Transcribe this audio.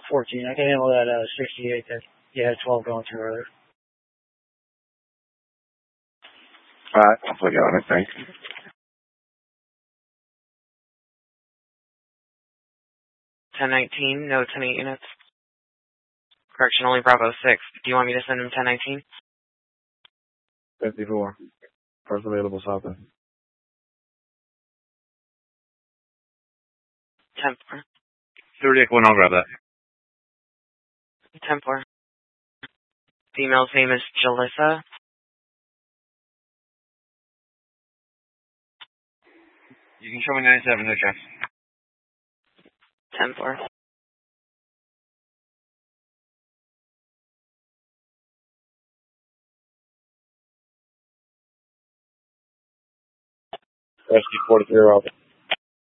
14. I can handle that 68 that you had 12 going through earlier. All right, I'll put you on it. Thanks. 1019, no 10-8 units. Correction, only Bravo 6. Do you want me to send him 1019? 54. First available southbound. 10-4. 38-1, I'll grab that. 10-4. Female's name is Jalissa. You can show me 97, no checks. 10-4. Rescue 43 Alpha.